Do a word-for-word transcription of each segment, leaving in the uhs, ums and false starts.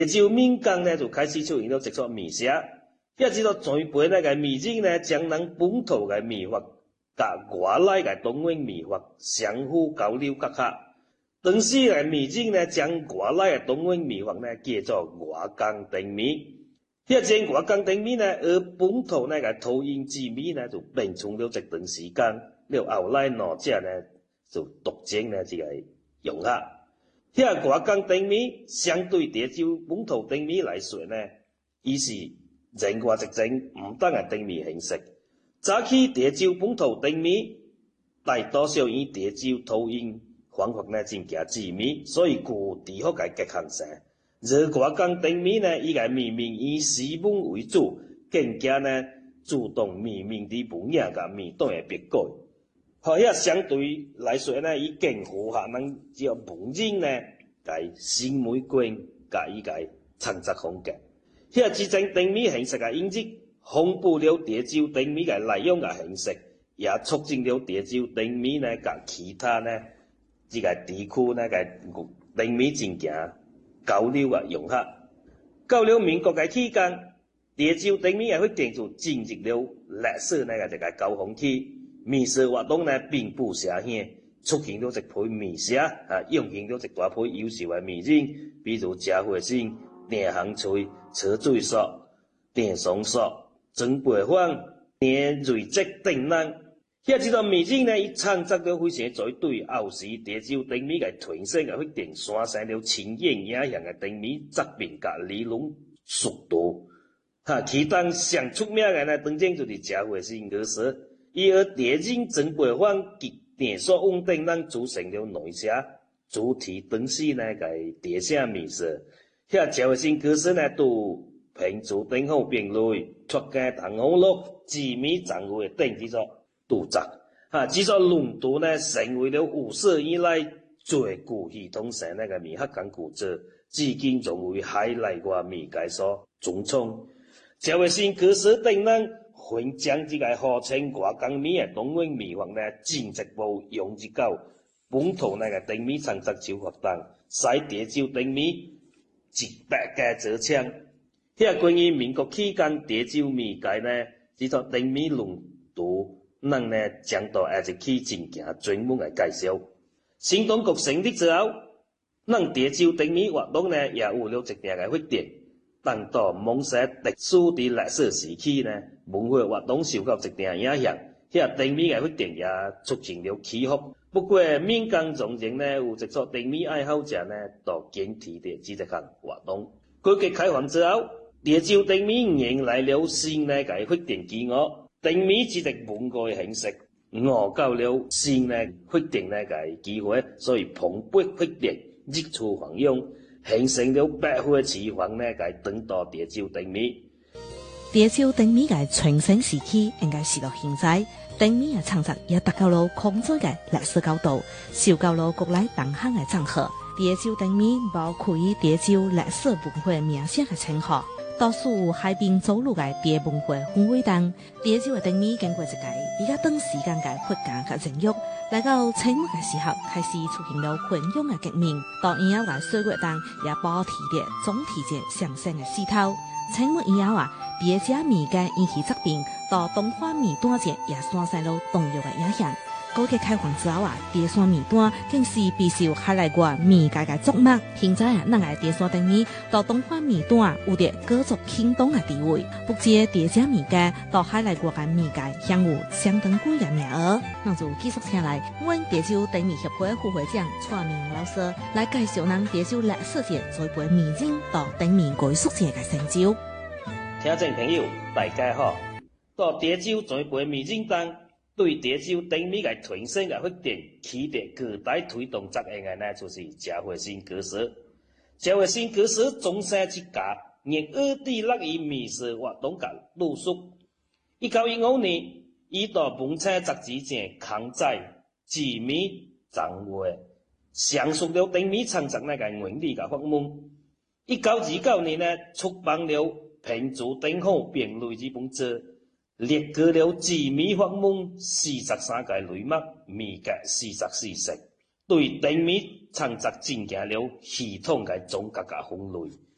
就民間呢就開始出現咗直作美食，遐只個栽培呢個美人呢，將咱本土嘅美法甲外來嘅東方美法相互交流結合。當時嘅美人呢，將外來嘅東方美法呢叫做外江燈美。遐種外江燈美呢，而本土呢個土英之美呢，就並存了一段時間。了後來兩者呢就獨佔呢這個融合。遐外江燈美相對潮州本土燈美來說呢，伊是另外一種唔同嘅燈美形式。早期潮州本土燈美大多數以潮州土英方法呢進行製美，所以具地方嘅結合性。而外江燈美呢，伊個命名以西文為主，更加呢主動命名啲文雅甲面段嘅別改。好，遐相對來說呢，伊更符合咱只個文人呢，個審美觀甲伊個創作風格。遐即種燈美形式嘅引入，豐富了潮州燈美嘅內容甲形式，也促進了潮州燈美呢甲其他呢即個地區呢個燈美進行交流啊融合。到了民國嘅期間，潮州燈美嘅發展就進入了歷史呢個一個高峰期。美食活動呢並不社興，出現了一批美食啊，湧現了一大批優秀嘅美人，比如謝惠新、鄭恆翠、車水淑、鄭松淑、曾培芳、鄭瑞捷等人。遐即個美人呢，伊創作了非常多對後時潮州燈美嘅傳承嘅發展，產生了深遠影響嘅燈美作品甲理論速度。哈，其中上出名嘅呢，當然就是謝惠新歌手。伊而蝶人曾培芳及電索穩等人組成了內社，主題當時呢個地下美食。遐謝惠新歌手呢，都評注燈火變類、脫街同紅綠、紫米藏會等幾種著作。哈，這種論述呢，成為了有史以來最具系統性那個美學工具作，至今仲為海內外媒介所尊崇。謝惠新歌手等人分將這個號稱外江美嘅東方美法呢，進一步融入到本土那個燈美創作手法當，使潮州燈美一百家走槍。遐關於民國期間潮州美界呢，這套燈美論述，咱呢將到下一期進行專門嘅介紹。新中國成立之後，咱潮州燈美活動呢，也有了一定嘅發展。當到蒙西特殊的歷史時期呢，文化活動受到一定影響，遐燈美嘅發展也出現了起伏。不過民間仲仍呢有一撮燈美愛好者呢，都堅持着這項活動。改革開放之後，潮州燈美迎來了新的個發展機遇，燈美這個文化形式餓到了新的發展的個機會，所以蓬勃發展，日出繁榮。形成了百花齊放呢個當代潮州燈美。 潮州燈美嘅傳承時期應該是到現在，燈美嘅創作也達到了孔雀嘅歷史高度，受到了國內同行嘅讚好。潮州燈美包括以潮州歷史文化名聲嘅稱號，多數有海濱走路嘅潮文化氛圍當。潮州嘅燈美經過一個比較長時間嘅發展和孕育。來到清末嘅時候，開始出現了昆陽嘅革命，到以後嘅歲月當也保持着總體嘅上升嘅勢頭。清末以後啊，別家美界引起作品，到東華美段節也產生了動搖嘅影響。改革開放之後啊，潮汕美段更是備受海內外美界嘅矚目。現在啊，咱嘅潮汕燈美到東華美段有着各族傾倒嘅地位，不止別家美界到海內外嘅美界享有相當貴嘅名額。那就繼續請來阮潮州燈美協會副會長蔡明老師來介紹咱潮州歷史節栽培美人到燈美藝術節嘅成就。 聽眾朋友大家好，到潮州栽培美人當。對潮州燈美嘅傳承嘅發展，起着巨大推動作用嘅呢，就是謝惠新歌手。謝惠新歌手終身之家，亦二地樂於美食活動嘅路數。一九一五年，伊到文青雜誌前刊載紫米藏會，詳述了燈美創作那個原理嘅法門。一九二九年呢，出版了《評注燈火變類》這本書。列舉了紫米法門四十三個類目，美格四十四式，對燈美創作進行了系統嘅總結嘅分類。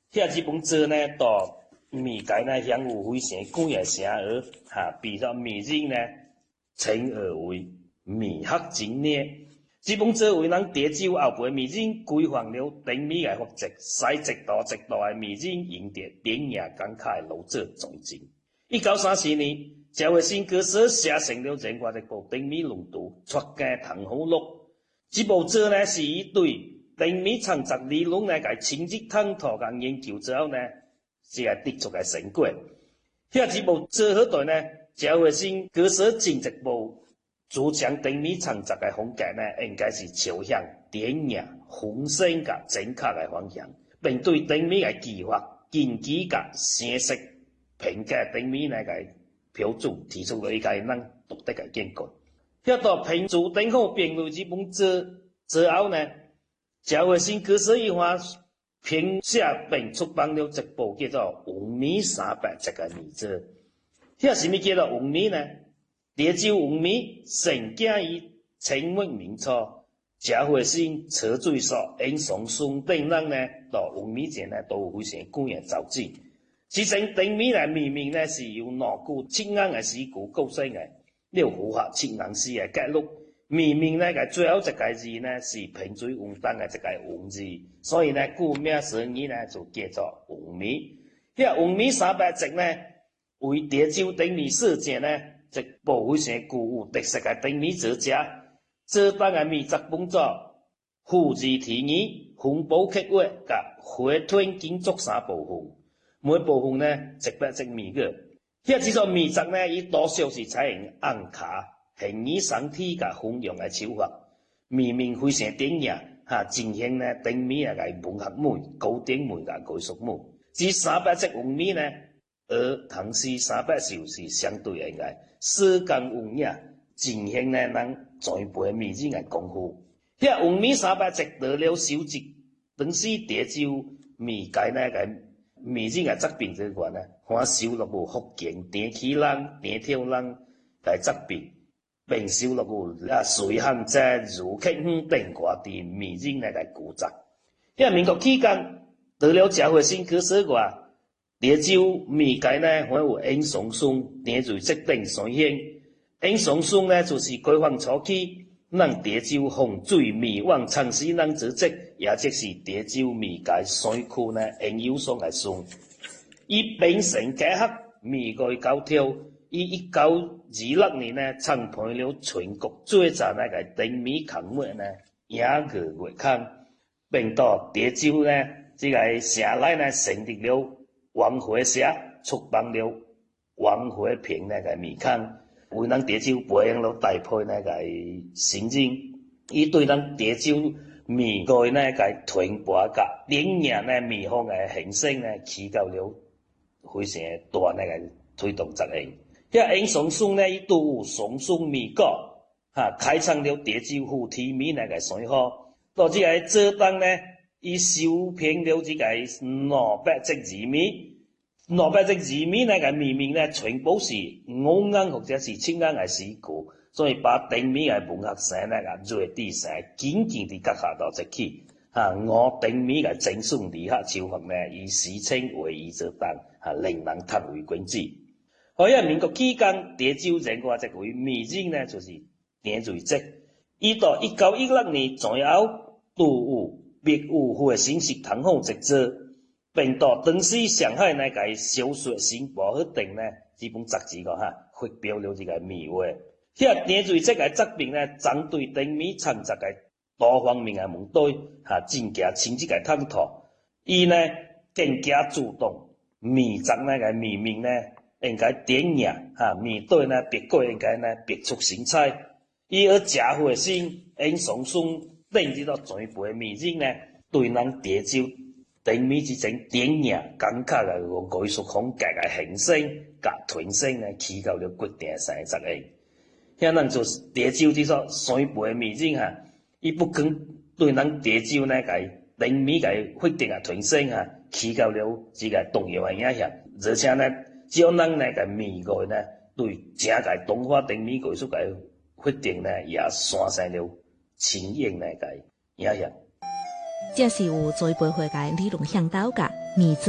遐这本册呢，到米界呢享有非常广嘅声誉，哈，比作米人呢称而为米学精叻。这本册为人得州后辈米人规范了丁米嘅法则，使一道一道嘅米人赢得典雅感慨嘅老者崇敬。一九三四年，赵慧新歌手写成了全国一部丁米论读，出街唐好录。这部册呢是以对丁米创作理论呢个亲自探讨甲研究之后呢，是个得出个成果。遐这部册好对呢，赵慧新歌手进一步主张丁米创作个风格呢，应该是朝向典雅、丰盛甲正确个方向，并对丁米个技法、根基甲形式评价丁米呢个标准提出了一个咱独特个见解。遐到评注顶好评论这本册之后呢，赵慧新歌手一番评写并出版了一部叫做《黄米三百集》个米册。遐什么叫做黄米呢？潮州黄米成景于清末明初，赵慧新、车水所、严崇顺等人呢，到黄米前呢都有非常广嘅造纸。其前丁米呢明明呢是由两句七音嘅诗句构成嘅。了符合七音诗嘅结录，明明呢个最后一个字呢是萍水云淡嘅一个云字，所以呢故名所以呢就叫做黄米。遐黄米三百集呢，为潮州丁米社界呢一部非常具有特色嘅丁米作家，这档嘅米作本作富字题语、分布刻画甲回吞建筑三部分，每部分呢一百只米个。遐这种米作呢，伊多数是采用按卡、形语双体甲分用的手法，明明非常典雅，哈，呈现呢丁米啊个文学美、古典美甲艺术美。这三百只黄米呢，而唐诗三百首是相对应个，诗工文雅，呈现呢咱全辈米人的功夫。遐黄米三百只得了首集，当时潮州米界呢个米人嘅作品之外呢，还收录有福建田起人、田跳人嘅作品，并收录有啊随行者、如客远等外地米人嘅个古作。遐民国期间，除了赵慧新歌手外，潮州米界呢还有严崇顺、田瑞泽等三兄。严崇顺呢就是开放初期，咱潮州洪水米网创始人之一，也即是潮州米界山区呢严有松嘅孙。伊秉承结合米外高挑，伊一九二六年呢创办了全国最早那个丁米刊物呢野月月刊，并到潮州呢这个城内呢成立了王会社，出版了王会评那个米刊。为咱潮州培养了大批那个新人，伊对咱潮州米外那个传播甲典雅呢米风的形成呢，起到了非常大那个推动作用。遐严崇顺呢，伊拄有崇顺米果，哈，开创了潮州富体米那个生活。到这个这当呢，伊收编了这个两百只字米。两百只字米那个明明呢，全部是五音或者是七音的诗句，所以把丁米的文学性那个瑞地性紧紧地结合到一起。啊，我丁米的整顺理学手法呢，以诗称为义之当，啊，令人叹为观止。好呀，民国期间，潮州人外一位米人呢，就是田瑞泽。伊到一九一六年左右，拄有别有会新式堂风一作。并到当时上海那个小说新报迄顶呢，这本杂志个哈，发表了这个米话。遐田瑞泽个作品呢，针对丁米创作个多方面个问题，哈，进行深入个探讨。伊呢更加主动，米作那个米面呢，应该典雅，哈，面对呢别个应该呢别出心裁。伊而贾慧新、严崇顺等这个全辈米人呢，对咱潮州丁米之种典雅感觉个艺术风格个形成甲传承呢，起到了决定性作用。遐咱就是潮州这所三辈米人哈，伊不光对咱潮州呢个丁米个发展啊传承哈，起到了这个重要个影响，而且呢，只有咱那个米外呢，对整个东华丁米艺术个发展呢，也产生了深远那个影响。 這是有栽培會嘅理論向導嘅米